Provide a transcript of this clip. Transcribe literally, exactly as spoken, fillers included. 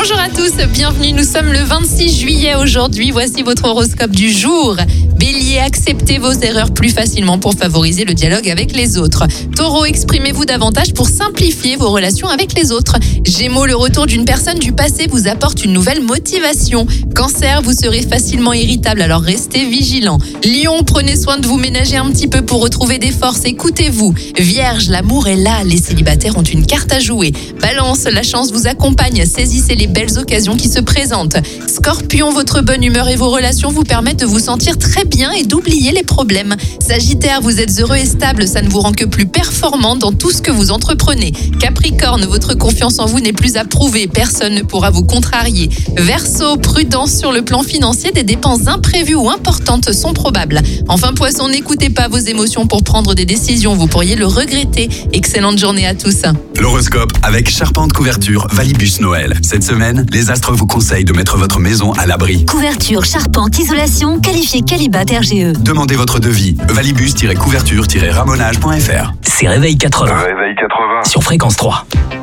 Bonjour à tous, bienvenue, nous sommes le vingt-six juillet aujourd'hui, voici votre horoscope du jour. Bélier, acceptez vos erreurs plus facilement pour favoriser le dialogue avec les autres. Taureau, exprimez-vous davantage pour simplifier vos relations avec les autres. Gémeaux, le retour d'une personne du passé vous apporte une nouvelle motivation. Cancer, vous serez facilement irritable, alors restez vigilant. Lion, prenez soin de vous ménager un petit peu pour retrouver des forces, écoutez-vous. Vierge, l'amour est là, les célibataires ont une carte à jouer. Balance, la chance vous accompagne, saisissez les belles occasions qui se présentent. Scorpion, votre bonne humeur et vos relations vous permettent de vous sentir très bien et d'oublier les problèmes. Sagittaire, vous êtes heureux et stable, ça ne vous rend que plus performant dans tout ce que vous entreprenez. Capricorne, votre confiance en vous n'est plus à prouver, personne ne pourra vous contrarier. Verseau, prudence sur le plan financier, des dépenses imprévues ou importantes sont probables. Enfin Poisson, n'écoutez pas vos émotions pour prendre des décisions, vous pourriez le regretter. Excellente journée à tous. L'horoscope avec Charpente Couverture Valibus Noël. Cette semaine, les astres vous conseillent de mettre votre maison à l'abri. Couverture, charpente, isolation, qualifié Qualibat R G E. Demandez votre devis. valibus-couverture-ramonage point f r. C'est Réveil quatre-vingts. Réveil quatre-vingts. Sur Fréquence trois.